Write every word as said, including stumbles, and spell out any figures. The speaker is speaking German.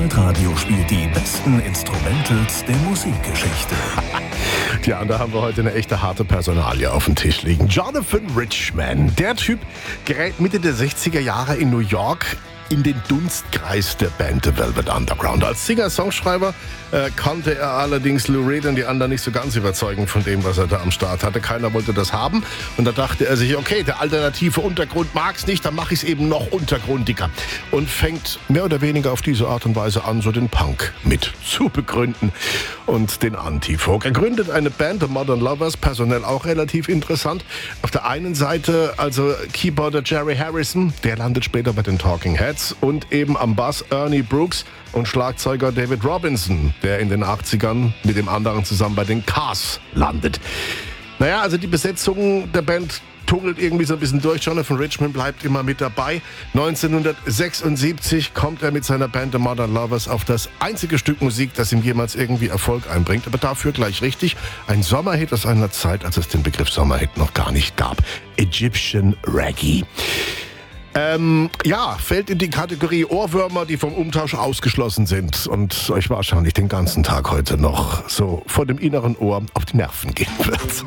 Hitradio spielt die besten Instrumentals der Musikgeschichte. Tja, und da haben wir heute eine echte harte Personalie auf dem Tisch liegen. Jonathan Richman. Der Typ gerät Mitte der sechziger Jahre in New York in den Dunstkreis der Band The Velvet Underground. Als Singer-Songschreiber äh, konnte er allerdings Lou Reed und die anderen nicht so ganz überzeugen von dem, was er da am Start hatte. Keiner wollte das haben. Und da dachte er sich, okay, der alternative Untergrund mag's nicht, dann mache ich es eben noch untergrundiger. Und fängt mehr oder weniger auf diese Art und Weise an, so den Punk mit zu begründen und den Anti-Folk. Er gründet eine Band, The Modern Lovers, personell auch relativ interessant. Auf der einen Seite also Keyboarder Jerry Harrison, der landet später bei den Talking Heads. Und eben am Bass Ernie Brooks und Schlagzeuger David Robinson, der in den achtzigern mit dem anderen zusammen bei den Cars landet. Naja, also die Besetzung der Band tunnelt irgendwie so ein bisschen durch. Jonathan Richman bleibt immer mit dabei. neunzehnhundertsechsundsiebzig kommt er mit seiner Band The Modern Lovers auf das einzige Stück Musik, das ihm jemals irgendwie Erfolg einbringt. Aber dafür gleich richtig. Ein Sommerhit aus einer Zeit, als es den Begriff Sommerhit noch gar nicht gab. Egyptian Reggae. Ähm, ja, fällt in die Kategorie Ohrwürmer, die vom Umtausch ausgeschlossen sind und euch wahrscheinlich den ganzen Tag heute noch so vor dem inneren Ohr auf die Nerven gehen wird.